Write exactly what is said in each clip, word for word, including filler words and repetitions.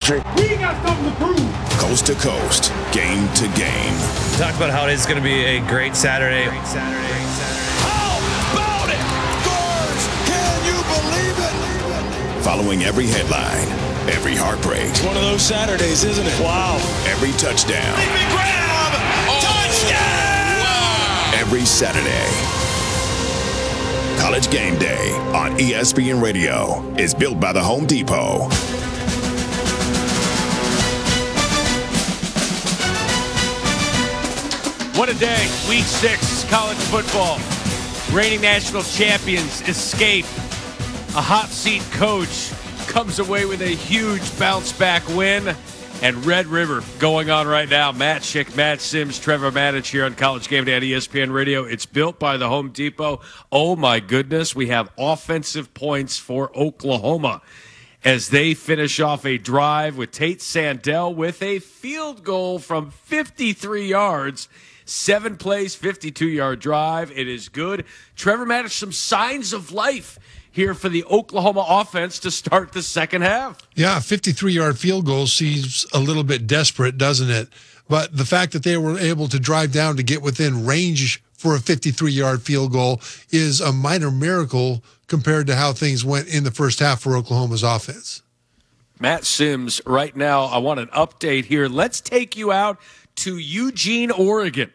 country. We got something to prove. Coast to coast, game to game. Talked about how it is going to be a great Saturday. Great Saturday. Great Saturday. How about it? Scores! Can you believe it? Following every headline, every heartbreak. It's one of those Saturdays, isn't it? Wow. Every touchdown. Big grab! Oh. Touchdown! Wow. Every Saturday. College Game Day on E S P N Radio is built by the Home Depot. What a day. Week six, college football. Reigning national champions escape. A hot seat coach comes away with a huge bounce back win. And Red River going on right now. Matt Schick, Matt Sims, Trevor Maddich here on College Game Day at E S P N Radio. It's built by the Home Depot. Oh, my goodness. We have offensive points for Oklahoma as they finish off a drive with Tate Sandell with a field goal from fifty-three yards. Seven plays, fifty-two-yard drive. It is good. Trevor Maddich, some signs of life here for the Oklahoma offense to start the second half. Yeah, fifty-three-yard field goal seems a little bit desperate, doesn't it? But the fact that they were able to drive down to get within range for a fifty-three-yard field goal is a minor miracle compared to how things went in the first half for Oklahoma's offense. Matt Sims, right now, I want an update here. Let's take you out to Eugene, Oregon.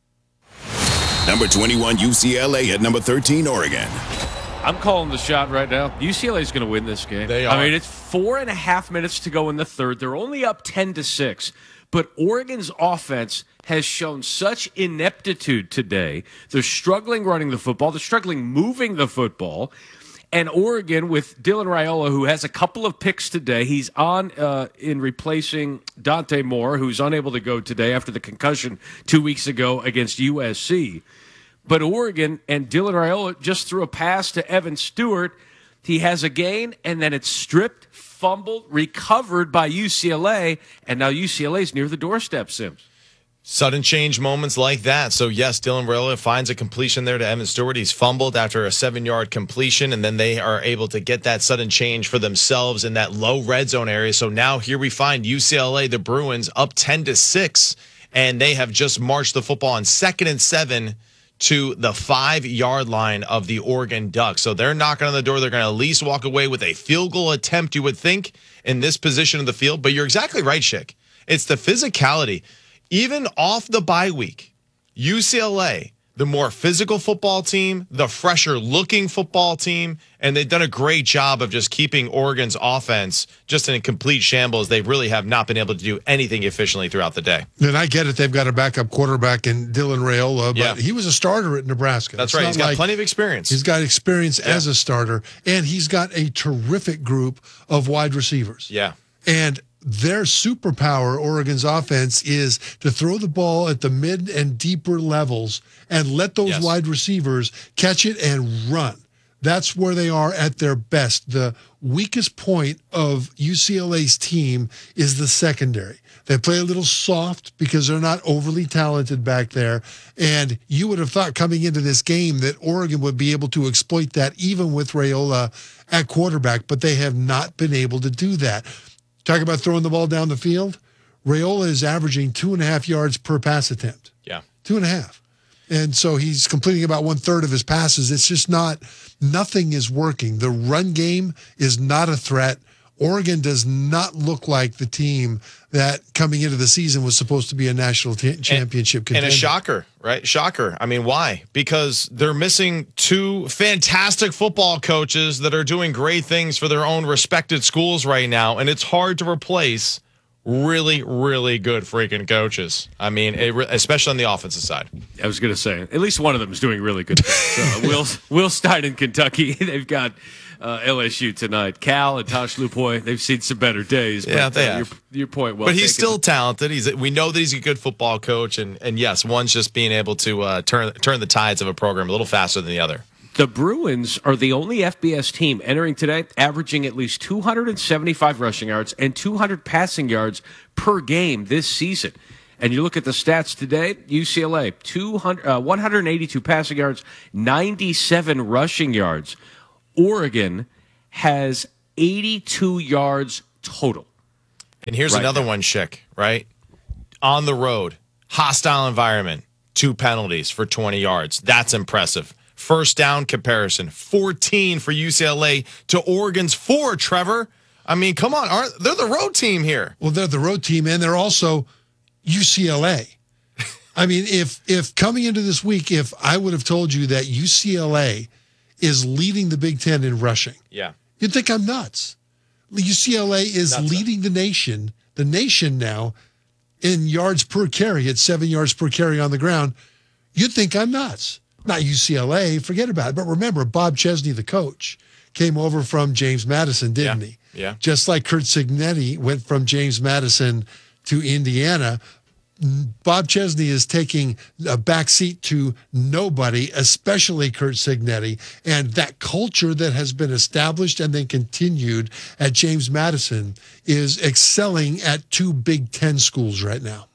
Number twenty-one, U C L A at number thirteen, Oregon. I'm calling the shot right now. U C L A is going to win this game. They are. I mean, it's four and a half minutes to go in the third. They're only up ten to six. But Oregon's offense has shown such ineptitude today. They're struggling running the football. They're struggling moving the football. And Oregon, with Dylan Raiola, who has a couple of picks today, he's on uh, in replacing Dante Moore, who's unable to go today after the concussion two weeks ago against U S C. But Oregon and Dylan Raiola just threw a pass to Evan Stewart. He has a gain, and then it's stripped, fumbled, recovered by U C L A, and now U C L A is near the doorstep, Sims. Sudden change moments like that. So, yes, Dylan Raiola finds a completion there to Evan Stewart. He's fumbled after a seven-yard completion, and then they are able to get that sudden change for themselves in that low red zone area. So now here we find U C L A, the Bruins, up ten to six, and they have just marched the football on second and seven to the five-yard line of the Oregon Ducks. So they're knocking on the door. They're going to at least walk away with a field goal attempt, you would think, in this position of the field. But you're exactly right, Schick. It's the physicality. Even off the bye week, U C L A, the more physical football team, the fresher-looking football team, and they've done a great job of just keeping Oregon's offense just in a complete shambles. They really have not been able to do anything efficiently throughout the day. And I get it. They've got a backup quarterback in Dylan Raiola, but Yeah. he was a starter at Nebraska. That's It's right. not He's got like- plenty of experience. He's got experience Yeah. as a starter, and he's got a terrific group of wide receivers. Yeah. And their superpower, Oregon's offense, is to throw the ball at the mid and deeper levels and let those Yes. wide receivers catch it and run. That's where they are at their best. The weakest point of U C L A's team is the secondary. They play a little soft because they're not overly talented back there. And you would have thought coming into this game that Oregon would be able to exploit that even with Raiola at quarterback, but they have not been able to do that. Talk about throwing the ball down the field. Raiola is averaging two and a half yards per pass attempt. Yeah. Two and a half. And so he's completing about one third of his passes. It's just not, nothing is working. The run game is not a threat. Oregon does not look like the team that coming into the season was supposed to be a national t- championship and, contender. and a shocker, right? Shocker. I mean, why? Because they're missing two fantastic football coaches that are doing great things for their own respected schools right now, and it's hard to replace really, really good freaking coaches. I mean, it, especially on the offensive side. I was going to say, at least one of them is doing really good things. Uh, Will, Will Stein in Kentucky. They've got uh, L S U tonight. Cal and Tosh Lupoy, they've seen some better days. Yeah, but, they uh, have. Your, your point well But he's taken. still talented. He's we know that he's a good football coach, and and yes, one's just being able to uh, turn turn the tides of a program a little faster than the other. The Bruins are the only F B S team entering today averaging at least two hundred seventy-five rushing yards and two hundred passing yards per game this season. And you look at the stats today, U C L A, two hundred, uh, one hundred eighty-two passing yards, ninety-seven rushing yards. Oregon has eighty-two yards total. And here's right another now. one, Schick, right? On the road, hostile environment, two penalties for twenty yards. That's impressive. First down comparison, fourteen for U C L A to Oregon's four, Trevor. I mean, come on. Aren't, they're the road team here. Well, they're the road team, and they're also U C L A. I mean, if if coming into this week, if I would have told you that U C L A is leading the Big Ten in rushing, Yeah. you'd think I'm nuts. U C L A is Nuts. leading the nation, the nation now, in yards per carry at seven yards per carry on the ground. You'd think I'm nuts. Not U C L A, forget about it. But remember, Bob Chesney, the coach, came over from James Madison, didn't Yeah. he? Yeah. Just like Kurt Signetti went from James Madison to Indiana. Bob Chesney is taking a backseat to nobody, especially Kurt Signetti, and that culture that has been established and then continued at James Madison is excelling at two Big Ten schools right now.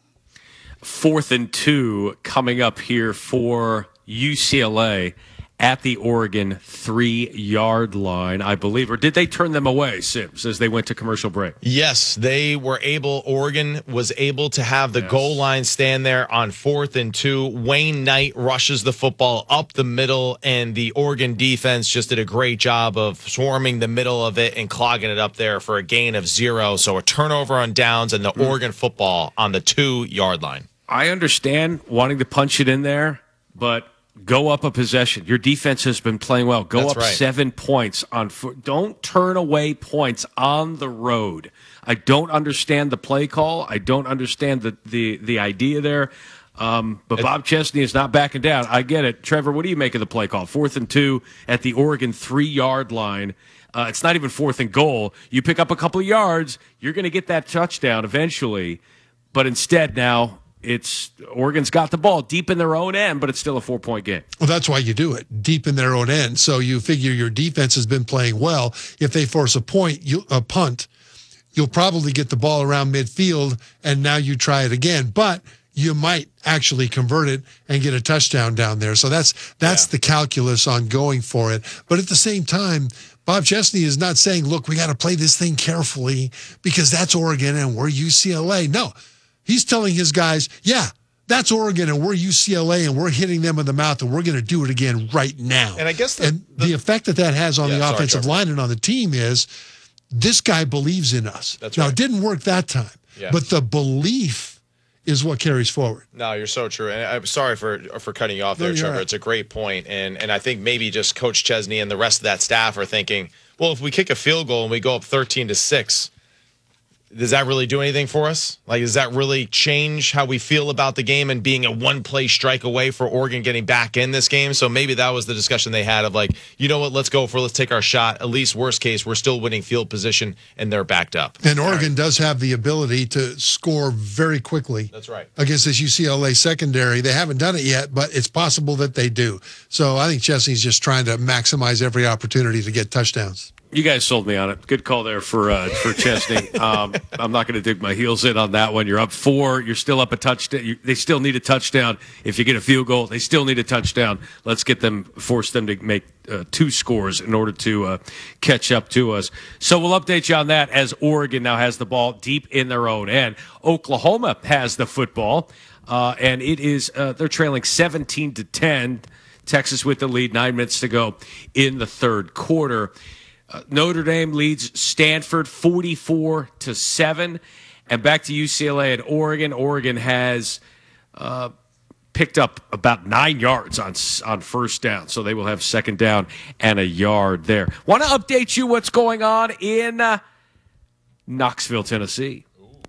Fourth and two coming up here for U C L A at the Oregon three-yard line, I believe. Or did they turn them away, Sims, as they went to commercial break? Yes, they were able, Oregon was able to have the Yes. goal line stand there on fourth and two. Wayne Knight rushes the football up the middle, and the Oregon defense just did a great job of swarming the middle of it and clogging it up there for a gain of zero. So a turnover on downs and the Mm. Oregon football on the two-yard line. I understand wanting to punch it in there, but go up a possession. Your defense has been playing well. Go That's up right. seven points on foot. Don't turn away points on the road. I don't understand the play call. I don't understand the the, the idea there. Um, but Bob Chesney is not backing down. I get it. Trevor, what do you make of the play call? Fourth and two at the Oregon three-yard line. Uh, it's not even fourth and goal. You pick up a couple of yards, you're going to get that touchdown eventually. But instead now, it's Oregon's got the ball deep in their own end, but it's still a four-point game. Well, that's why you do it, deep in their own end. So you figure your defense has been playing well. If they force a point, you, a punt, you'll probably get the ball around midfield, and now you try it again. But you might actually convert it and get a touchdown down there. So that's that's Yeah. the calculus on going for it. But at the same time, Bob Chesney is not saying, look, we got to play this thing carefully because that's Oregon and we're U C L A. No, he's telling his guys, yeah, that's Oregon and we're U C L A and we're hitting them in the mouth and we're going to do it again right now. And I guess the- and the, the- effect that that has on Yeah, the sorry, offensive Trevor. line and on the team is this guy believes in us. That's now, right. it didn't work that time, Yeah. but the belief is what carries forward. No, you're so true. And I'm sorry for for cutting you off No, there, you're Trevor. right. It's a great point. And and I think maybe just Coach Chesney and the rest of that staff are thinking, well, if we kick a field goal and we go up thirteen to six, does that really do anything for us? Like, does that really change how we feel about the game and being a one-play strike away for Oregon getting back in this game? So maybe that was the discussion they had of like, you know what, let's go for, let's take our shot. At least worst case, we're still winning field position and they're backed up. And Oregon does have the ability to score very quickly. That's right. Against this U C L A secondary. They haven't done it yet, but it's possible that they do. So I think Chesney's just trying to maximize every opportunity to get touchdowns. You guys sold me on it. Good call there for uh, for Chesney. Um, I'm not going to dig my heels in on that one. You're up four. You're still up a touchdown. You, they still need a touchdown. If you get a field goal, they still need a touchdown. Let's get them, force them to make uh, two scores in order to uh, catch up to us. So we'll update you on that as Oregon now has the ball deep in their own end. Oklahoma has the football, uh, and it is uh, they're trailing seventeen to ten. Texas with the lead. Nine minutes to go in the third quarter. Uh, Notre Dame leads Stanford forty-four to seven. And back to U C L A and Oregon. Oregon has uh, picked up about nine yards on on first down. So they will have second down and a yard there. Want to update you what's going on in uh, Knoxville, Tennessee.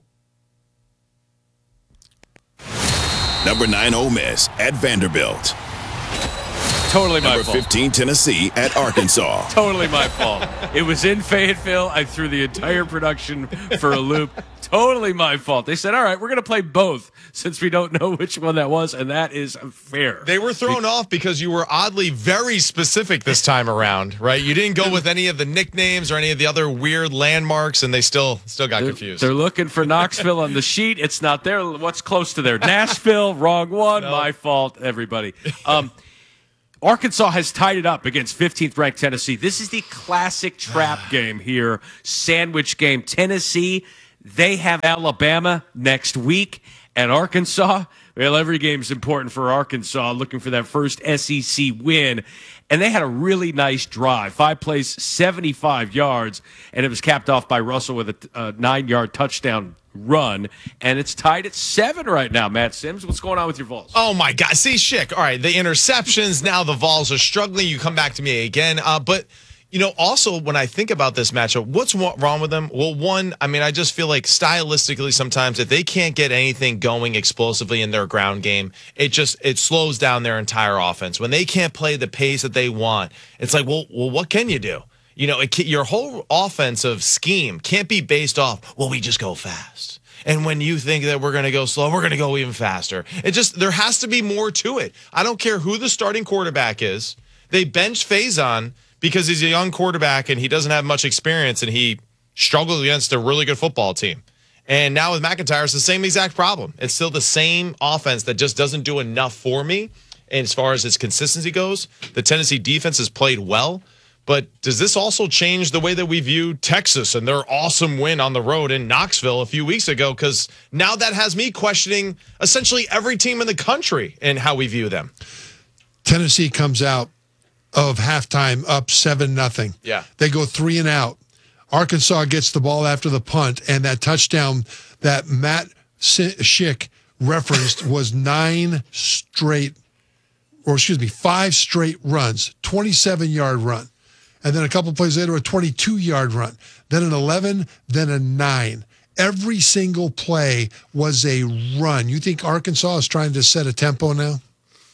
Number nine, Ole Miss at Vanderbilt. Totally my Number fault. fifteen, Tennessee at Arkansas. Totally my fault. It was in Fayetteville. I threw the entire production for a loop. Totally my fault. They said, all right, we're going to play both since we don't know which one that was, and that is fair. They were thrown off because you were oddly very specific this time around, right? You didn't go with any of the nicknames or any of the other weird landmarks, and they still still got They're, confused. they're looking for Knoxville on the sheet. It's not there. What's close to there? Nashville, wrong one. No. My fault, everybody. Um, Arkansas has tied it up against fifteenth ranked Tennessee. This is the classic trap game here, sandwich game. Tennessee They have Alabama next week, and Arkansas. Well, every game is important for Arkansas, looking for that first S E C win. And they had a really nice drive. Five plays, seventy-five yards, and it was capped off by Russell with a, a nine-yard touchdown run. And it's tied at seven right now, Matt Sims. What's going on with your Vols? Oh, my God. See, Schick. All right, the interceptions. Now the Vols are struggling. You come back to me again. Uh, but, you know, also when I think about this matchup, what's wrong with them? Well, one, I mean, I just feel like stylistically sometimes if they can't get anything going explosively in their ground game, it just it slows down their entire offense. When they can't play the pace that they want, it's like, well, well, what can you do? You know, it, your whole offensive scheme can't be based off, well, we just go fast. And when you think that we're going to go slow, we're going to go even faster. It just, there has to be more to it. I don't care who the starting quarterback is. They benched Faison because he's a young quarterback and he doesn't have much experience and he struggled against a really good football team. And now with McIntyre, it's the same exact problem. It's still the same offense that just doesn't do enough for me. And as far as its consistency goes, the Tennessee defense has played well. But does this also change the way that we view Texas and their awesome win on the road in Knoxville a few weeks ago? Because now that has me questioning essentially every team in the country and how we view them. Tennessee comes out of halftime up seven nothing. Yeah. They go three and out. Arkansas gets the ball after the punt, and that touchdown that Matt Schick referenced was nine straight, or excuse me, five straight runs, twenty-seven-yard run. And then a couple plays later, a twenty-two-yard run. Then an eleven, then a nine. Every single play was a run. You think Arkansas is trying to set a tempo now?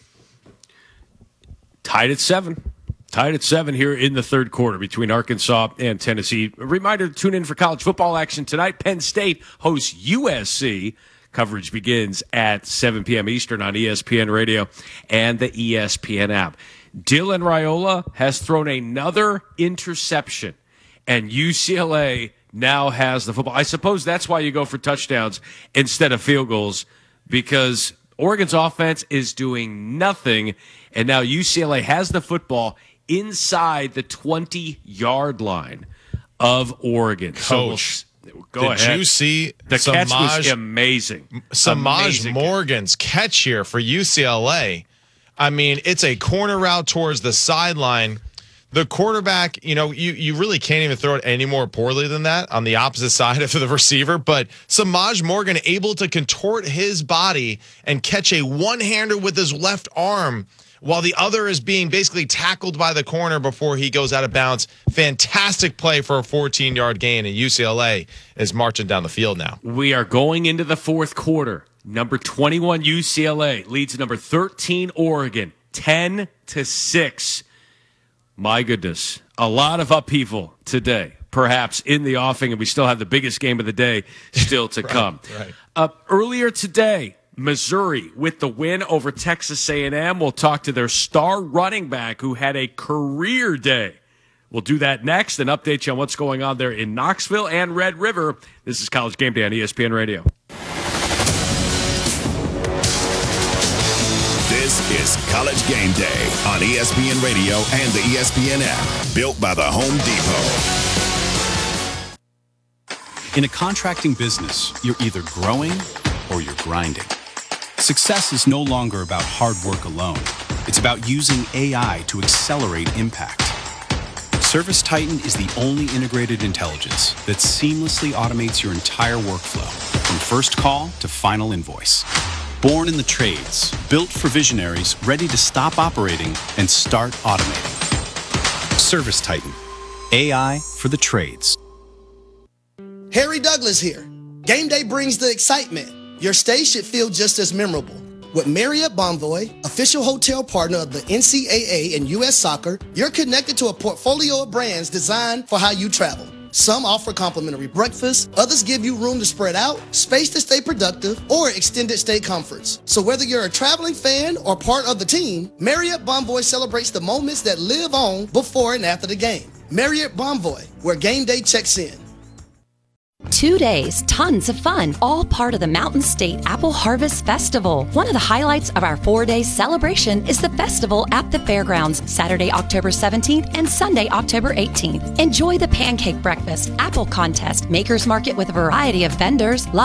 Tied at seven. Tied at seven here in the third quarter between Arkansas and Tennessee. A reminder to tune in for college football action tonight. Penn State hosts U S C. Coverage begins at seven p.m. Eastern on E S P N Radio and the E S P N app. Dylan Raiola has thrown another interception, and U C L A now has the football. I suppose that's why you go for touchdowns instead of field goals, because Oregon's offense is doing nothing, and now U C L A has the football inside the twenty-yard line of Oregon. Coach, so we'll, go did ahead. you see the Samaj, catch was amazing. Samaj amazing Morgan's catch here for U C L A? I mean, it's a corner route towards the sideline. The quarterback, you know, you, you really can't even throw it any more poorly than that on the opposite side of the receiver. But Samaj Morgan able to contort his body and catch a one-hander with his left arm while the other is being basically tackled by the corner before he goes out of bounds. Fantastic play for a fourteen-yard gain, and U C L A is marching down the field now. We are going into the fourth quarter. Number twenty-one U C L A leads number thirteen Oregon, ten to six. My goodness, a lot of upheaval today, perhaps in the offing, and we still have the biggest game of the day still to right, come. Right. Uh, earlier today, Missouri with the win over Texas A and M. We'll talk to their star running back who had a career day. We'll do that next and update you on what's going on there in Knoxville and Red River. This is College Game Day on E S P N Radio. This is College Game Day on E S P N Radio and the E S P N app. Built by the Home Depot. In a contracting business, you're either growing or you're grinding. Success is no longer about hard work alone. It's about using A I to accelerate impact. ServiceTitan is the only integrated intelligence that seamlessly automates your entire workflow, from first call to final invoice. Born in the trades, built for visionaries ready to stop operating and start automating. ServiceTitan, A I for the trades. Harry Douglas here. Game day brings the excitement. Your stay should feel just as memorable. With Marriott Bonvoy, official hotel partner of the N C double A and U S Soccer, you're connected to a portfolio of brands designed for how you travel. Some offer complimentary breakfast, others give you room to spread out, space to stay productive, or extended stay comforts. So whether you're a traveling fan or part of the team, Marriott Bonvoy celebrates the moments that live on before and after the game. Marriott Bonvoy, where game day checks in. Two days, tons of fun, all part of the Mountain State Apple Harvest Festival. One of the highlights of our four-day celebration is the festival at the fairgrounds, Saturday, October seventeenth and Sunday, October eighteenth. Enjoy the pancake breakfast, apple contest, makers market with a variety of vendors,